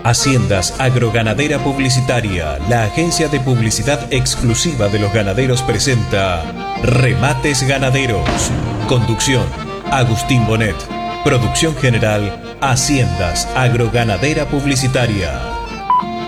Haciendas Agroganadera Publicitaria, la agencia de publicidad exclusiva de los ganaderos, presenta Remates Ganaderos. Conducción: Agustín Bonet. Producción general: Haciendas Agroganadera Publicitaria.